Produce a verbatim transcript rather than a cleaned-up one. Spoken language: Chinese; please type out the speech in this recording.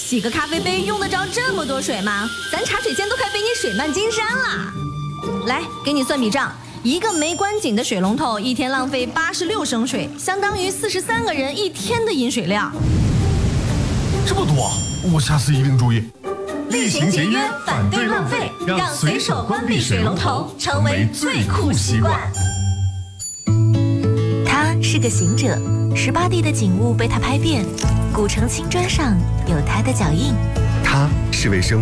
洗个咖啡杯用得着这么多水吗？咱茶水间都快被你水漫金山了。来，给你算笔账。一个没关紧的水龙头一天浪费八十六升水，相当于四十三个人一天的饮水量。 这么多，我下次一定注意。 厉行节约，反对浪费，让随手关闭水龙头成为最酷习惯。 他是个行者，十八地的景物被他拍遍，古城青砖上有他的脚印。 他是位生